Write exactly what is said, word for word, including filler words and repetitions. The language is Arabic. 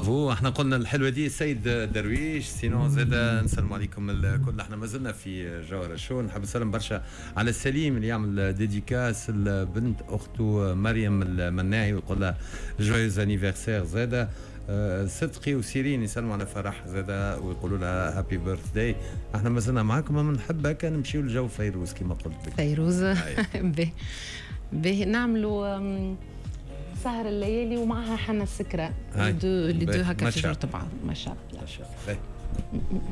برافو. احنا قلنا الحلوه دي السيد درويش. سينو زاد نسلم عليكم الكل. احنا ما زلنا في جوهر الشو. نحب نسلم برشا على السليم اللي يعمل ديديكاس البنت اخته مريم المناعي ويقول لها جويز انيفرسير زاده. أه صدقي وسيرين يسلموا على فرح زاده ويقولوا لها هابي بيرث داي. احنا ما زلنا معاكم. ما نحب هكا نمشيو لجو فيروز كما قلت لك. فيروز به به نعملوا سهر الليالي ومعها حنا السكرة. دو اللي دو هكا في جرة بعض. ما شاء الله.